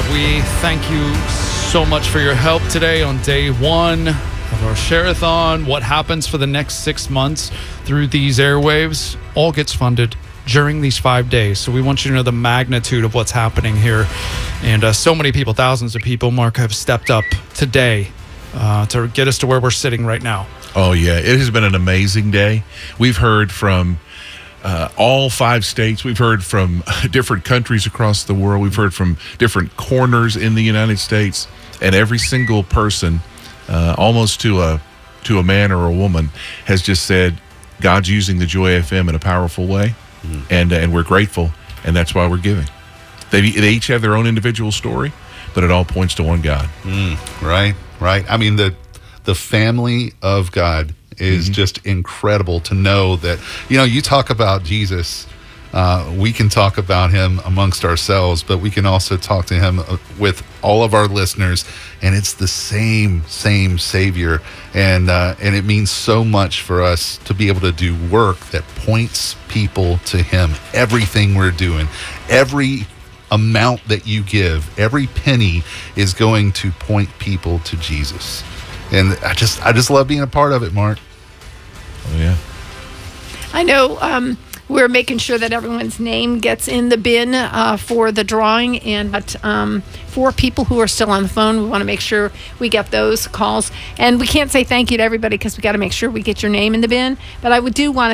We thank you so much for your help today on day one of our Share-a-thon. What happens for the next 6 months through these airwaves all gets funded during these 5 days. So we want you to know the magnitude of what's happening here. And so many people, thousands of people, Mark, have stepped up today to get us to where we're sitting right now. Oh, yeah. It has been an amazing day. We've heard from all 5 states. We've heard from different countries across the world. We've heard from different corners in the United States. And every single person, almost to a man or a woman, has just said, God's using the Joy FM in a powerful way. And we're grateful, and that's why we're giving. They each have their own individual story, but it all points to one God. Right. I mean, the family of God is just incredible to know that, you talk about Jesus, we can talk about him amongst ourselves, but we can also talk to him with all of our listeners, and it's the same Savior, and it means so much for us to be able to do work that points people to him. Everything we're doing, every amount that you give, every penny is going to point people to Jesus. And I just love being a part of it, Mark. Oh, yeah. I know we're making sure that everyone's name gets in the bin for the drawing. And for people who are still on the phone, we want to make sure we get those calls. And we can't say thank you to everybody because we got to make sure we get your name in the bin. But I do want to